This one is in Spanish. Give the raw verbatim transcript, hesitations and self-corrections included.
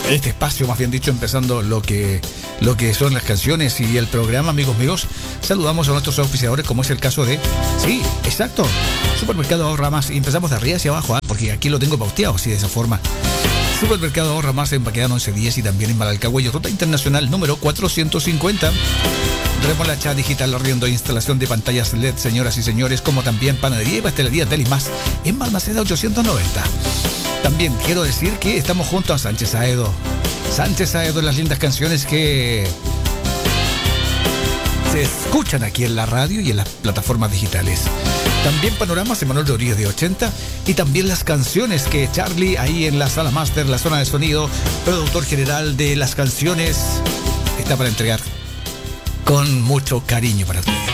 este espacio, más bien dicho, empezando lo que, lo que son las canciones y el programa, amigos míos. Saludamos a nuestros auspiciadores, como es el caso de... Sí, exacto. Supermercado Ahorra Más. Y empezamos de arriba hacia abajo, ¿eh? Porque aquí lo tengo pauteado así de esa forma. Supermercado Ahorra Más en Baquedano once diez y también en Malalcahuello, Ruta Internacional número cuatrocientos cincuenta. Remolacha Digital, arriendo e instalación de pantallas L E D, señoras y señores, como también panadería y pastelería Delimás en Balmaceda ochocientos noventa. También quiero decir que estamos junto a Sánchez Aedo. Sánchez Aedo, las lindas canciones que se escuchan aquí en la radio y en las plataformas digitales. También panoramas de Manuel Rodríguez de ochenta y también las canciones que Charlie ahí en la sala máster, la zona de sonido, productor general de las canciones, está para entregar con mucho cariño para ustedes.